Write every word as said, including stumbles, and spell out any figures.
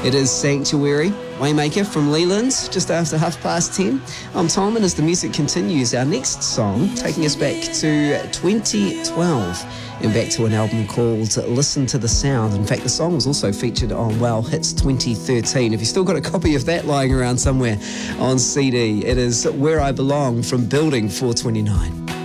It is Sanctuary, Waymaker from Leland, just after half past ten. I'm Tom, and as the music continues, our next song taking us back to twenty twelve and back to an album called Listen to the Sound. In fact, the song was also featured on Wow Hits twenty thirteen. If you've still got a copy of that lying around somewhere on C D, it is Where I Belong from Building four twenty-nine.